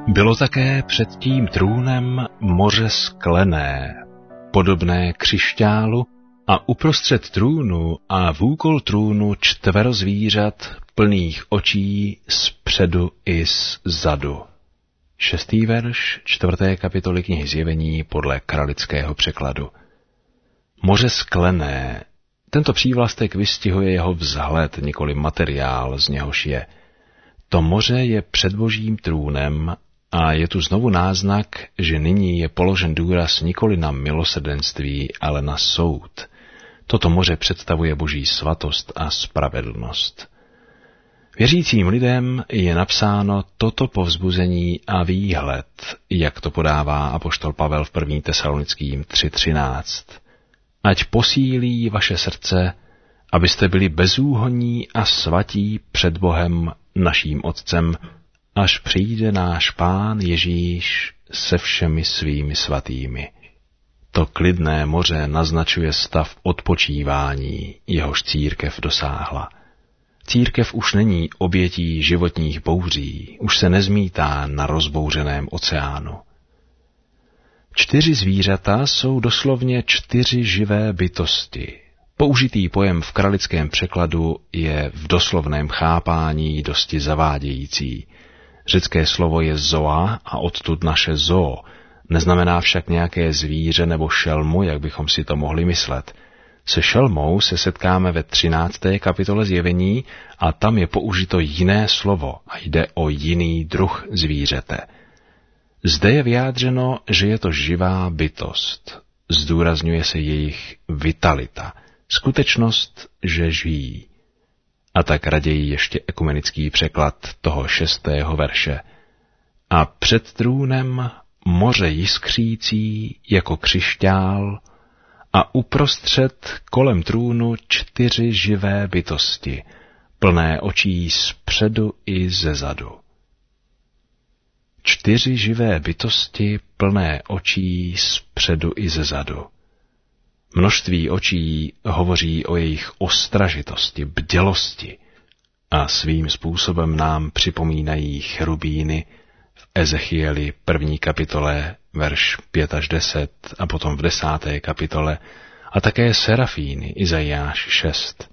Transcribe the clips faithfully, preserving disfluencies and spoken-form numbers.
Bylo také před tím trůnem moře sklené, podobné křišťálu, a uprostřed trůnu a vůkol trůnu čtvero zvířat plných očí zpředu i zadu. Šestý verš čtvrté kapitoly knihy Zjevení podle kralického překladu. Moře sklené. Tento přívlastek vystihuje jeho vzhled, nikoli materiál, z něhož je. To moře je před Božím trůnem a je tu znovu náznak, že nyní je položen důraz nikoli na milosrdenství, ale na soud. Toto moře představuje Boží svatost a spravedlnost. Věřícím lidem je napsáno toto povzbuzení a výhled, jak to podává apoštol Pavel v první Tesalonickým tři třináct. Ať posílí vaše srdce, abyste byli bezúhonní a svatí před Bohem naším Otcem, až přijde náš Pán Ježíš se všemi svými svatými. To klidné moře naznačuje stav odpočívání, jehož církev dosáhla. Církev už není obětí životních bouří, už se nezmítá na rozbouřeném oceánu. Čtyři zvířata jsou doslovně čtyři živé bytosti. Použitý pojem v kralickém překladu je v doslovném chápání dosti zavádějící. Řecké slovo je zoa a odtud naše zoo, neznamená však nějaké zvíře nebo šelmu, jak bychom si to mohli myslet. Se šelmou se setkáme ve třinácté kapitole Zjevení a tam je použito jiné slovo a jde o jiný druh zvířete. Zde je vyjádřeno, že je to živá bytost. Zdůrazňuje se jejich vitalita, skutečnost, že žijí. A tak raději ještě ekumenický překlad toho šestého verše. A před trůnem moře jiskřící jako křišťál a uprostřed kolem trůnu čtyři živé bytosti, plné očí zpředu i zezadu. Čtyři živé bytosti plné očí zpředu i zezadu. Množství očí hovoří o jejich ostražitosti, bdělosti a svým způsobem nám připomínají cherubíny v Ezechieli první kapitole verš pět až deset a potom v desáté kapitole a také serafíny Izajáš šest.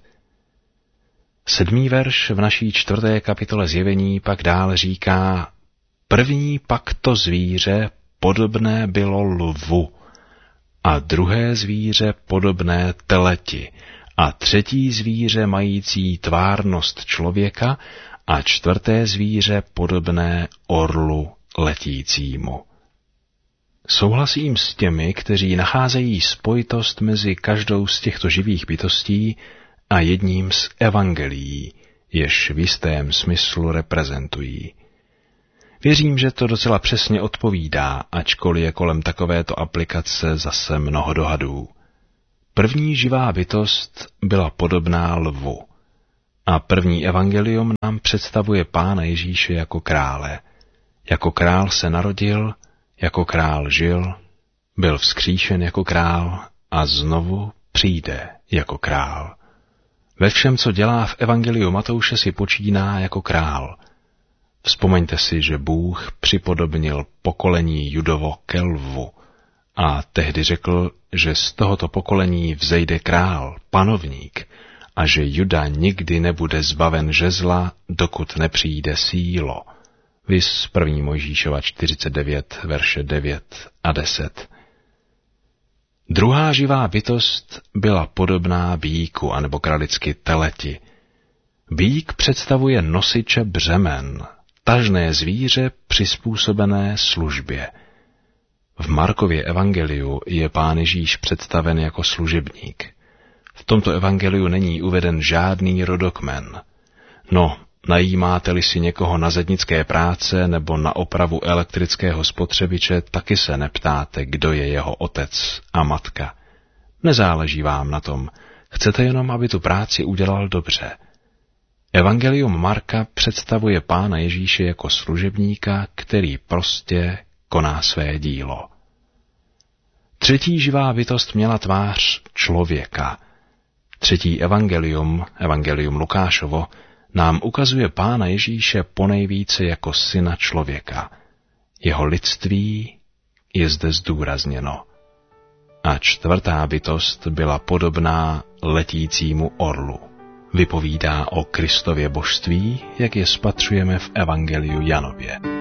Sedmý verš v naší čtvrté kapitole Zjevení pak dál říká: první pak to zvíře podobné bylo lvu, a druhé zvíře podobné teleti, a třetí zvíře mající tvárnost člověka, a čtvrté zvíře podobné orlu letícímu. Souhlasím s těmi, kteří nacházejí spojitost mezi každou z těchto živých bytostí a jedním z evangelií, jež v jistém smyslu reprezentují. Věřím, že to docela přesně odpovídá, ačkoliv je kolem takovéto aplikace zase mnoho dohadů. První živá bytost byla podobná lvu a první evangelium nám představuje Pána Ježíše jako krále. Jako král se narodil, jako král žil, byl vzkříšen jako král a znovu přijde jako král. Ve všem, co dělá v evangeliu Matouše, si počíná jako král. Vzpomeňte si, že Bůh připodobnil pokolení Judovo ke lvu a tehdy řekl, že z tohoto pokolení vzejde král, panovník, a že Juda nikdy nebude zbaven žezla, dokud nepřijde sílo. Vis první Mojžíšova čtyřicet devět, verše devět a deset. Druhá živá bytost byla podobná býku, anebo kralicky teleti. Býk představuje nosiče břemen, tažné zvíře přizpůsobené službě. V Markově evangeliu je Pán Ježíš představen jako služebník. V tomto evangeliu není uveden žádný rodokmen. No, najímáte-li si někoho na zednické práce nebo na opravu elektrického spotřebiče, taky se neptáte, kdo je jeho otec a matka. Nezáleží vám na tom, chcete jenom, aby tu práci udělal dobře. Evangelium Marka představuje Pána Ježíše jako služebníka, který prostě koná své dílo. Třetí živá bytost měla tvář člověka. Třetí evangelium, evangelium Lukášovo, nám ukazuje Pána Ježíše ponejvíce jako syna člověka. Jeho lidství je zde zdůrazněno. A čtvrtá bytost byla podobná letícímu orlu. Vypovídá o Kristově božství, jak je spatřujeme v Evangeliu Janově.